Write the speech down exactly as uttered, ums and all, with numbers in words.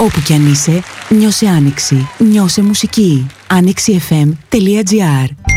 Όπου κι αν είσαι, νιώσε άνοιξη. Νιώσε μουσική. άνοιξι εφ εμ τελεία τζι άρ